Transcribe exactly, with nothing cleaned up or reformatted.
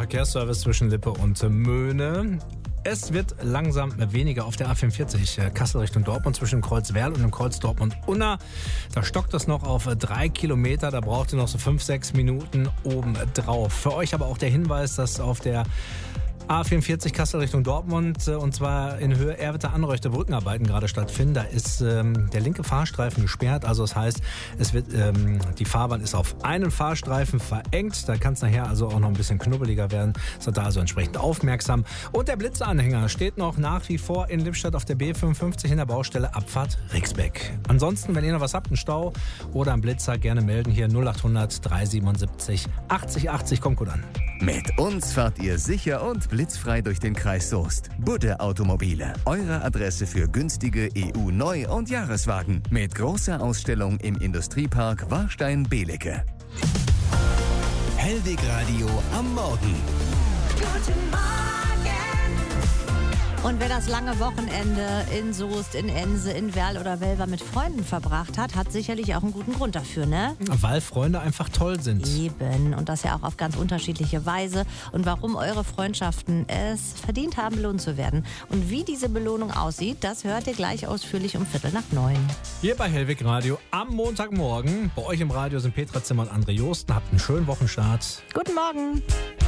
Verkehrsservice zwischen Lippe und Möhne. Es wird langsam weniger auf der A vierundvierzig Kassel Richtung Dortmund zwischen Kreuz Werl und dem Kreuz Dortmund-Unna. Da stockt es noch auf drei Kilometer. Da braucht ihr noch so fünf, sechs Minuten oben drauf. Für euch aber auch der Hinweis, dass auf der A vierundvierzig Kassel Richtung Dortmund und zwar in Höhe Erwitter-Anreuchter Brückenarbeiten gerade stattfinden. Da ist ähm, der linke Fahrstreifen gesperrt. Also das heißt, es wird ähm, die Fahrbahn ist auf einen Fahrstreifen verengt. Da kann es nachher also auch noch ein bisschen knubbeliger werden. Seid da also entsprechend aufmerksam. Und der Blitzanhänger steht noch nach wie vor in Lippstadt auf der B fünfundfünfzig in der Baustelle Abfahrt Rixbeck. Ansonsten, wenn ihr noch was habt, einen Stau oder einen Blitzer, gerne melden hier null achthundert dreihundertsiebenundsiebzig achtzig achtzig. Kommt gut an. Mit uns fahrt ihr sicher und blitzfrei durch den Kreis Soest. Budde Automobile. Eure Adresse für günstige E U-Neu- und Jahreswagen. Mit großer Ausstellung im Industriepark Warstein-Belecke. Hellwig Radio am Morgen. Guten Morgen. Und wer das lange Wochenende in Soest, in Ense, in Werl oder Welver mit Freunden verbracht hat, hat sicherlich auch einen guten Grund dafür, ne? Weil Freunde einfach toll sind. Eben. Und das ja auch auf ganz unterschiedliche Weise. Und warum eure Freundschaften es verdient haben, belohnt zu werden. Und wie diese Belohnung aussieht, das hört ihr gleich ausführlich um Viertel nach neun. Hier bei Hellwig Radio am Montagmorgen. Bei euch im Radio sind Petra Zimmer und André Josten. Habt einen schönen Wochenstart. Guten Morgen.